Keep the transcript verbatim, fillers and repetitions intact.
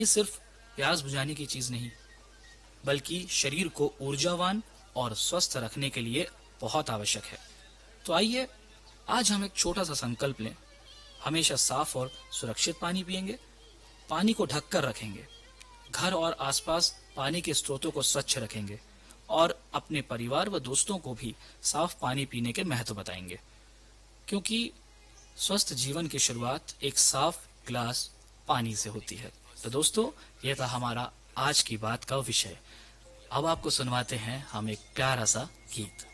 ये सिर्फ प्यास बुझाने की चीज नहीं, बल्कि शरीर को ऊर्जावान और स्वस्थ रखने के लिए बहुत आवश्यक है। तो आइए आज हम एक छोटा सा संकल्प लें। हमेशा साफ और सुरक्षित पानी पिएंगे, पानी को ढककर रखेंगे, घर और आसपास पानी के स्रोतों को स्वच्छ रखेंगे और अपने परिवार व दोस्तों को भी साफ पानी पीने के महत्व बताएंगे। क्योंकि स्वस्थ जीवन की शुरुआत एक साफ गिलास पानी से होती है। तो दोस्तों, यह था हमारा आज की बात का विषय। अब आपको सुनवाते हैं हम एक प्यारा सा गीत।